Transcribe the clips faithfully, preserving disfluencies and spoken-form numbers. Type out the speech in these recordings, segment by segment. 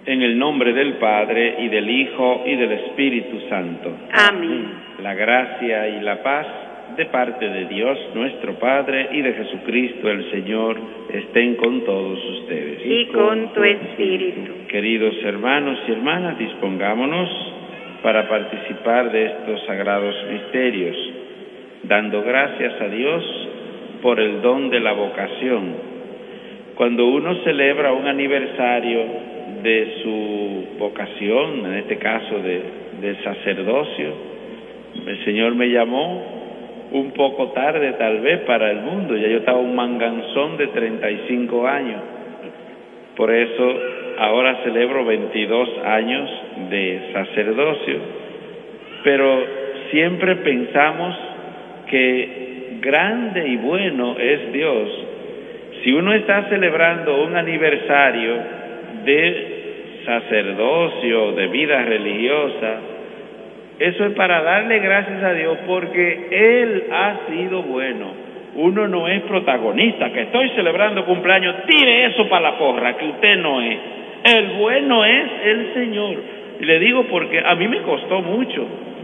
En el nombre del Padre, y del Hijo, y del Espíritu Santo. Amén. La gracia y la paz de parte de Dios nuestro Padre y de Jesucristo el Señor estén con todos ustedes. Y con tu espíritu. Queridos hermanos y hermanas, dispongámonos para participar de estos sagrados misterios, dando gracias a Dios por el don de la vocación. Cuando uno celebra un aniversario de su vocación, en este caso de, del sacerdocio, el Señor me llamó un poco tarde tal vez para el mundo, ya yo estaba un manganzón de treinta y cinco años, por eso ahora celebro veintidós años de sacerdocio, pero siempre pensamos que grande y bueno es Dios. Si uno está celebrando un aniversario de sacerdocio, de vida religiosa, eso es para darle gracias a Dios porque Él ha sido bueno. Uno no es protagonista, que estoy celebrando cumpleaños, tire eso para la porra, que usted no es. El bueno es el Señor. Y le digo porque a mí me costó mucho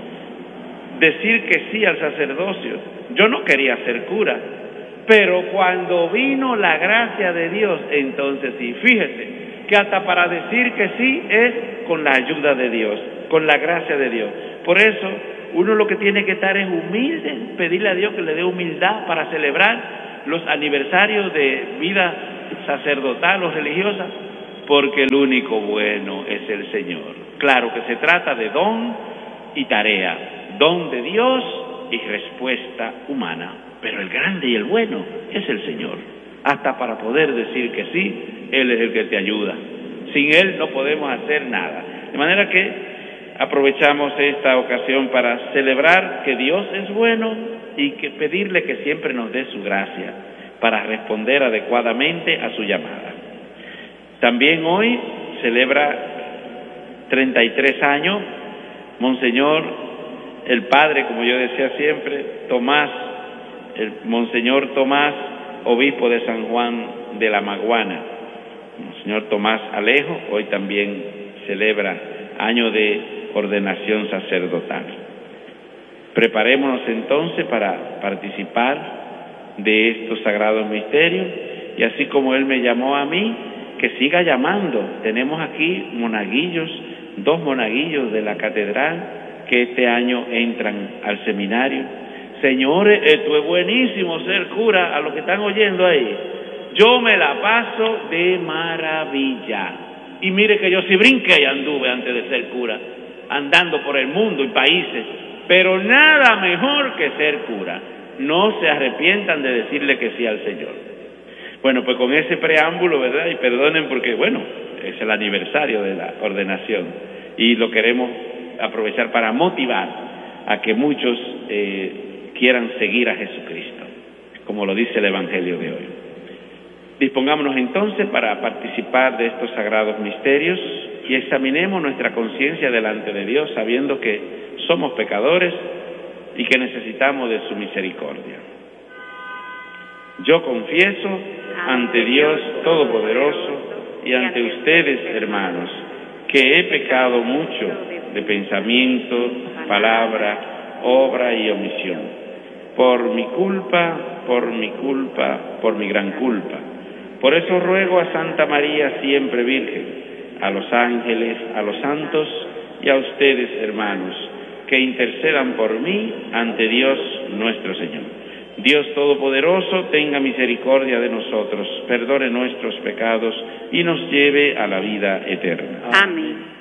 decir que sí al sacerdocio. Yo no quería ser cura, pero cuando vino la gracia de Dios, entonces sí, fíjese que hasta para decir que sí es con la ayuda de Dios, con la gracia de Dios. Por eso, uno lo que tiene que estar es humilde, pedirle a Dios que le dé humildad para celebrar los aniversarios de vida sacerdotal o religiosa, porque el único bueno es el Señor. Claro que se trata de don y tarea, don de Dios y respuesta humana, pero el grande y el bueno es el Señor. Hasta para poder decir que sí, Él es el que te ayuda. Sin Él no podemos hacer nada. De manera que aprovechamos esta ocasión para celebrar que Dios es bueno y que pedirle que siempre nos dé su gracia para responder adecuadamente a su llamada. También hoy celebra treinta y tres años Monseñor, el Padre, como yo decía siempre, Tomás, el Monseñor Tomás, obispo de San Juan de la Maguana. Monseñor Tomás Alejo hoy también celebra año de ordenación sacerdotal. Preparémonos entonces para participar de estos sagrados misterios y así como Él me llamó a mí, que siga llamando. Tenemos aquí monaguillos, dos monaguillos de la catedral que este año entran al seminario. Señores, esto es buenísimo ser cura, a los que están oyendo ahí. Yo me la paso de maravilla. Y mire que yo sí brinqué y anduve antes de ser cura, andando por el mundo y países, pero nada mejor que ser cura. No se arrepientan de decirle que sí al Señor. Bueno, pues con ese preámbulo, ¿verdad? Y perdonen porque, bueno, es el aniversario de la ordenación y lo queremos aprovechar para motivar a que muchos eh, quieran seguir a Jesucristo, como lo dice el Evangelio de hoy. Dispongámonos entonces para participar de estos sagrados misterios y examinemos nuestra conciencia delante de Dios, sabiendo que somos pecadores y que necesitamos de su misericordia. Yo confieso ante Dios Todopoderoso y ante ustedes, hermanos, que he pecado mucho de pensamiento, palabra, obra y omisión. Por mi culpa, por mi culpa, por mi gran culpa. Por eso ruego a Santa María siempre Virgen, a los ángeles, a los santos y a ustedes, hermanos, que intercedan por mí ante Dios nuestro Señor. Dios Todopoderoso tenga misericordia de nosotros, perdone nuestros pecados y nos lleve a la vida eterna. Amén.